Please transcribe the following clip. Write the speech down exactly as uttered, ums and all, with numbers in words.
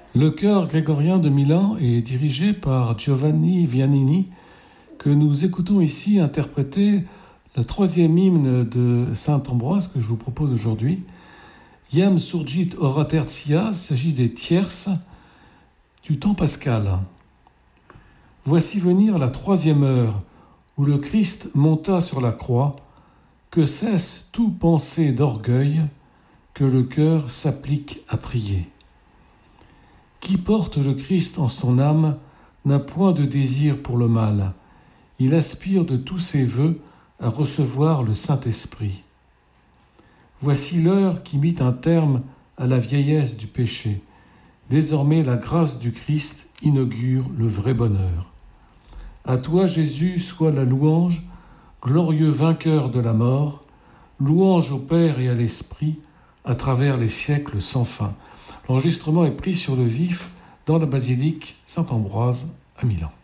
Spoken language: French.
Le chœur grégorien de Milan est dirigé par Giovanni Viannini, que nous écoutons ici interpréter le troisième hymne de saint Ambroise que je vous propose aujourd'hui. Iam surgit ora tertia, il s'agit des tierces du temps pascal. Voici venir la troisième heure où le Christ monta sur la croix, que cesse tout pensée d'orgueil, que le cœur s'applique à prier. Qui porte le Christ en son âme n'a point de désir pour le mal. Il aspire de tous ses vœux à recevoir le Saint-Esprit. Voici l'heure qui mit un terme à la vieillesse du péché. Désormais, la grâce du Christ inaugure le vrai bonheur. À toi, Jésus, soit la louange, glorieux vainqueur de la mort, louange au Père et à l'Esprit, à travers les siècles sans fin. L'enregistrement est pris sur le vif dans la basilique Saint-Ambroise à Milan.